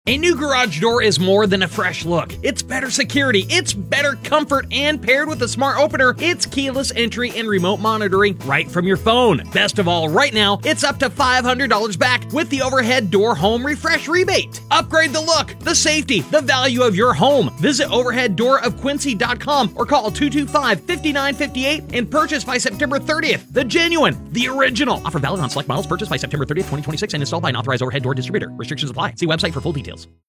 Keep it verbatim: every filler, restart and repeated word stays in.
A new garage door is more than a fresh look. It's better security, it's better comfort, and paired with a smart opener, it's keyless entry and remote monitoring right from your phone. Best of all, right now, it's up to five hundred dollars back with the Overhead Door Home Refresh Rebate. Upgrade the look, the safety, the value of your home. Visit overhead door of quincy dot com or call two two five, five nine five eight and purchase by September thirtieth. The genuine, the original. Offer valid on select models purchased by September thirtieth, twenty twenty-six and installed by an authorized overhead door distributor. Restrictions apply. See website for full details.